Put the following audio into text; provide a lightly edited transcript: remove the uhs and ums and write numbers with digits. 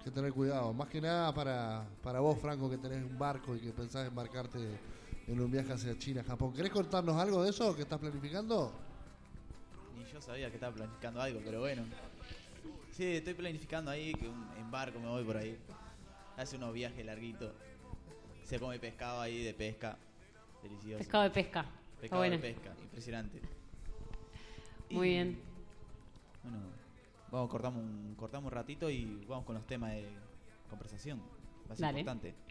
que tener cuidado. Más que nada para vos, Franco, que tenés un barco y que pensás embarcarte en un viaje hacia China, Japón. ¿Querés contarnos algo de eso que estás planificando? Ni yo sabía que estaba planificando algo, pero bueno. Sí, estoy planificando ahí que en barco me voy por ahí. Hace unos viajes larguitos. Se come pescado ahí de pesca. Delicioso. Pescado de pesca. Pescado bueno. de pesca, impresionante. Muy bien. Bueno, cortamos un ratito y vamos con los temas de conversación. Más Dale. importante.